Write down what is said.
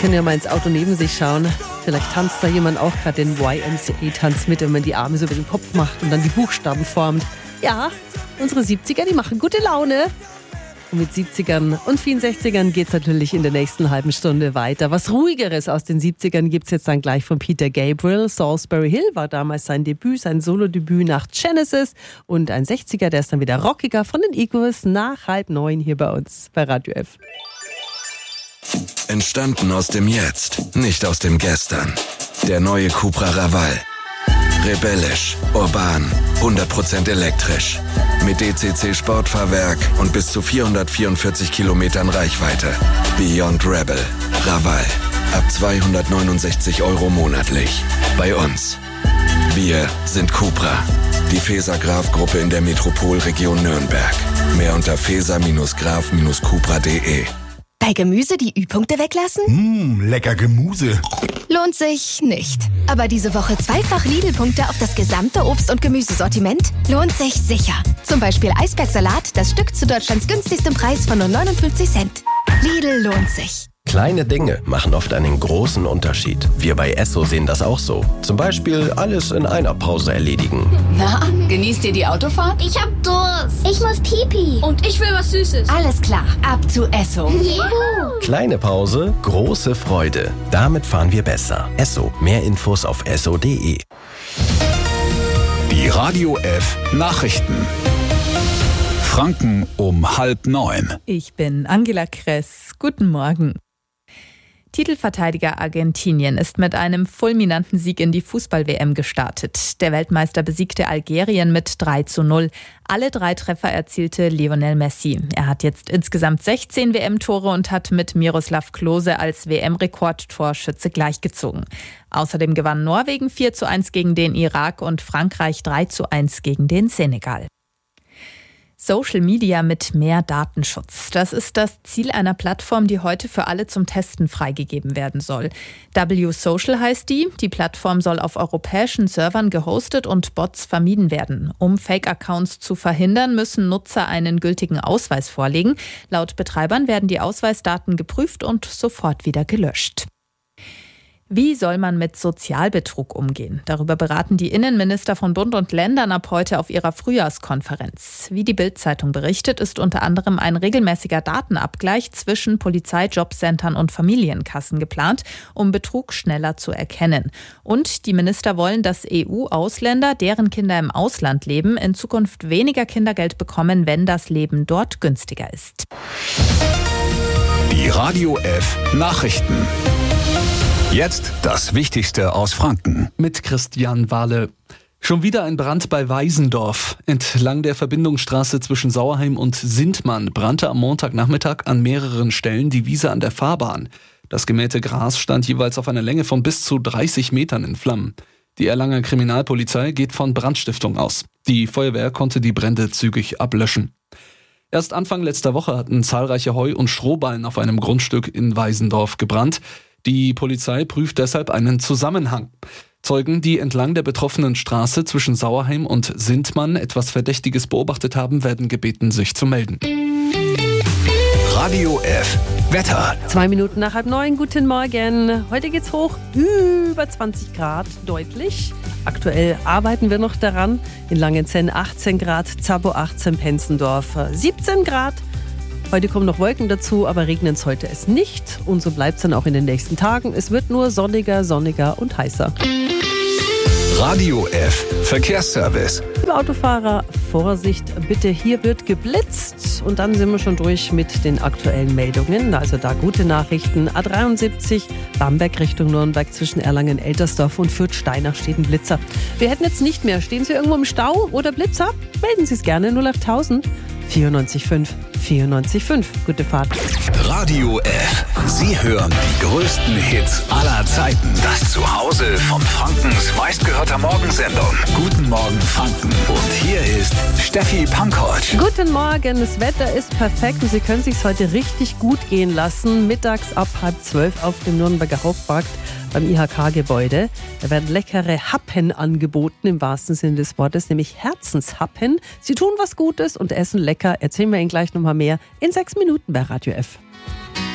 Können ja mal ins Auto neben sich schauen. Vielleicht tanzt da jemand auch gerade den YMCA-Tanz mit, wenn man die Arme so über den Kopf macht und dann die Buchstaben formt. Ja, unsere 70er, die machen gute Laune. Und mit 70ern und vielen 60ern geht's natürlich in der nächsten halben Stunde weiter. Was Ruhigeres aus den 70ern gibt's jetzt dann gleich von Peter Gabriel. Salisbury Hill war damals sein Debüt, sein Solodebüt nach Genesis. Und ein 60er, der ist dann wieder rockiger von den Eagles nach 8:30 hier bei uns bei Radio F. Entstanden aus dem Jetzt, nicht aus dem Gestern. Der neue Cupra Raval. Rebellisch, urban, 100% elektrisch. Mit DCC Sportfahrwerk und bis zu 444 Kilometern Reichweite. Beyond Rebel. Raval. Ab 269 € monatlich. Bei uns. Wir sind Cupra. Die Feser-Graf-Gruppe in der Metropolregion Nürnberg. Mehr unter feser-graf-cupra.de. Bei Gemüse die Ü-Punkte weglassen? Lecker Gemüse. Lohnt sich nicht. Aber diese Woche zweifach Lidl-Punkte auf das gesamte Obst- und Gemüsesortiment lohnt sich sicher. Zum Beispiel Eisbergsalat, das Stück zu Deutschlands günstigstem Preis von nur 59 Cent. Lidl lohnt sich. Kleine Dinge machen oft einen großen Unterschied. Wir bei Esso sehen das auch so. Zum Beispiel alles in einer Pause erledigen. Na, genießt ihr die Autofahrt? Ich hab Durst. Ich muss Pipi. Und ich will was Süßes. Alles klar, ab zu Esso. Juhu. Kleine Pause, große Freude. Damit fahren wir besser. Esso. Mehr Infos auf esso.de. Die Radio F Nachrichten. Franken um 8:30. Ich bin Angela Kress. Guten Morgen. Titelverteidiger Argentinien ist mit einem fulminanten Sieg in die Fußball-WM gestartet. Der Weltmeister besiegte Algerien mit 3:0. Alle 3 Treffer erzielte Lionel Messi. Er hat jetzt insgesamt 16 WM-Tore und hat mit Miroslav Klose als WM-Rekordtorschütze gleichgezogen. Außerdem gewann Norwegen 4:1 gegen den Irak und Frankreich 3:1 gegen den Senegal. Social Media mit mehr Datenschutz. Das ist das Ziel einer Plattform, die heute für alle zum Testen freigegeben werden soll. W-Social heißt die. Die Plattform soll auf europäischen Servern gehostet und Bots vermieden werden. Um Fake-Accounts zu verhindern, müssen Nutzer einen gültigen Ausweis vorlegen. Laut Betreibern werden die Ausweisdaten geprüft und sofort wieder gelöscht. Wie soll man mit Sozialbetrug umgehen? Darüber beraten die Innenminister von Bund und Ländern ab heute auf ihrer Frühjahrskonferenz. Wie die Bild-Zeitung berichtet, ist unter anderem ein regelmäßiger Datenabgleich zwischen Polizei, Jobcentern und Familienkassen geplant, um Betrug schneller zu erkennen. Und die Minister wollen, dass EU-Ausländer, deren Kinder im Ausland leben, in Zukunft weniger Kindergeld bekommen, wenn das Leben dort günstiger ist. Die Radio F Nachrichten. Jetzt das Wichtigste aus Franken. Mit Christian Wahle. Schon wieder ein Brand bei Weisendorf. Entlang der Verbindungsstraße zwischen Sauerheim und Sintmann brannte am Montagnachmittag an mehreren Stellen die Wiese an der Fahrbahn. Das gemähte Gras stand jeweils auf einer Länge von bis zu 30 Metern in Flammen. Die Erlanger Kriminalpolizei geht von Brandstiftung aus. Die Feuerwehr konnte die Brände zügig ablöschen. Erst Anfang letzter Woche hatten zahlreiche Heu- und Strohballen auf einem Grundstück in Weisendorf gebrannt. Die Polizei prüft deshalb einen Zusammenhang. Zeugen, die entlang der betroffenen Straße zwischen Sauerheim und Sintmann etwas Verdächtiges beobachtet haben, werden gebeten, sich zu melden. Radio F Wetter. 2 Minuten nach 8:30. Guten Morgen. Heute geht's hoch, über 20 Grad, deutlich. Aktuell arbeiten wir noch daran. In Langenzenn 18 Grad, Zabow 18, Penzendorf 17 Grad. Heute kommen noch Wolken dazu, aber regnen sollte es nicht. Und so bleibt es dann auch in den nächsten Tagen. Es wird nur sonniger und heißer. Radio F Verkehrsservice. Liebe Autofahrer, Vorsicht bitte, hier wird geblitzt. Und dann sind wir schon durch mit den aktuellen Meldungen. Also da gute Nachrichten. A73 Bamberg Richtung Nürnberg zwischen Erlangen-Eltersdorf und Fürth-Steinach steht ein Blitzer. Wir hätten jetzt nicht mehr. Stehen Sie irgendwo im Stau oder Blitzer? Melden Sie es gerne 08000 94.5 94.5. Gute Fahrt. Radio F. Sie hören die größten Hits aller Zeiten. Das Zuhause von Frankens meistgehörter Morgensendung. Guten Morgen Franken. Und hier ist Steffi Pankovic. Guten Morgen. Das Wetter ist perfekt und Sie können es sich heute richtig gut gehen lassen. Mittags ab 11:30 auf dem Nürnberger Hauptmarkt beim IHK-Gebäude. Da werden leckere Happen angeboten, im wahrsten Sinne des Wortes, nämlich Herzenshappen. Sie tun was Gutes und essen lecker. Erzählen wir Ihnen gleich nochmal mehr in 6 Minuten bei Radio F.